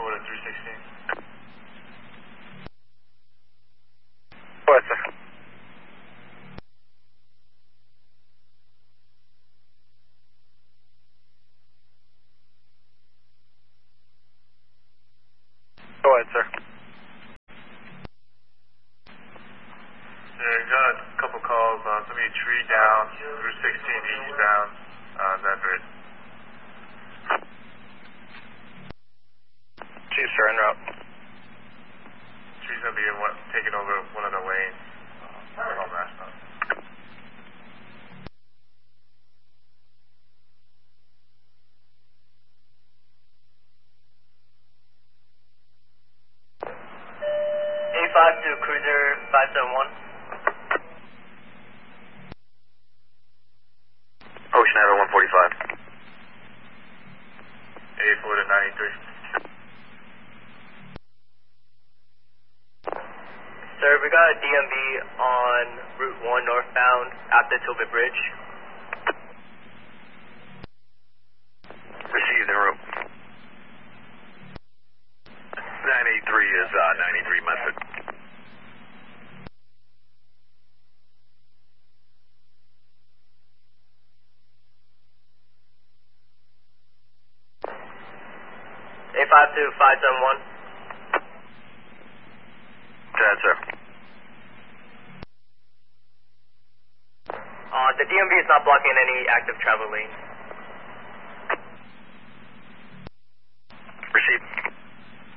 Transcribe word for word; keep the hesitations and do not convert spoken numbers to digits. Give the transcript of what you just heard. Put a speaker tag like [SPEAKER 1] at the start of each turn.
[SPEAKER 1] forward to three sixteen.
[SPEAKER 2] Go ahead, sir. Go ahead, sir.
[SPEAKER 1] Yeah, got a couple calls on somebody tree down, Route sixteen eastbound on that bridge.
[SPEAKER 2] Chief, sir, en route.
[SPEAKER 1] Tree's gonna be in one, taking over one of the lanes. Uh, on that stuff.
[SPEAKER 3] eight five to Cruiser five seven one.
[SPEAKER 2] Ocean Avenue one forty-five.
[SPEAKER 1] eight forward to ninety-three.
[SPEAKER 3] Sir, we got a D M V on Route one northbound at the Tilbury Bridge.
[SPEAKER 2] Received en route. nine eighty-three is uh, ninety-three method.
[SPEAKER 3] eight five to five seven one.
[SPEAKER 2] That's sir.
[SPEAKER 3] Uh, the D M V is not blocking any active travel lanes.
[SPEAKER 2] Received.